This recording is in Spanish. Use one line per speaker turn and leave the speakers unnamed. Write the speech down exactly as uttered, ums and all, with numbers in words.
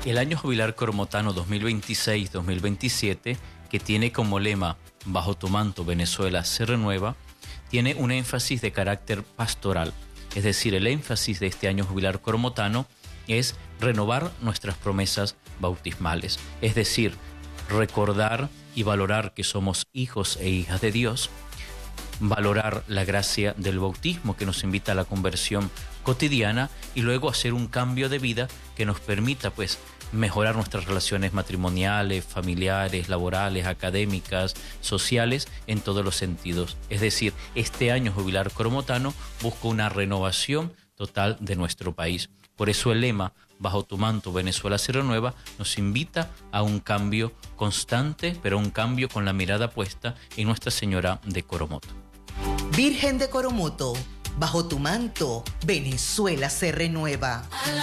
El año jubilar coromotano dos mil veintiséis dos mil veintisiete, que tiene como lema "Bajo tu manto Venezuela se renueva", tiene un énfasis de carácter pastoral. Es decir, el énfasis de este año jubilar coromotano es renovar nuestras promesas bautismales. Es decir, recordar y valorar que somos hijos e hijas de Dios, valorar la gracia del bautismo que nos invita a la conversión cotidiana y luego hacer un cambio de vida que nos permita pues mejorar nuestras relaciones matrimoniales, familiares, laborales, académicas, sociales, en todos los sentidos. Es decir, este año jubilar coromotano busca una renovación total de nuestro país. Por eso el lema "Bajo tu manto Venezuela se renueva" nos invita a un cambio constante, pero un cambio con la mirada puesta en Nuestra Señora de Coromoto.
Virgen de Coromoto, bajo tu manto Venezuela se renueva.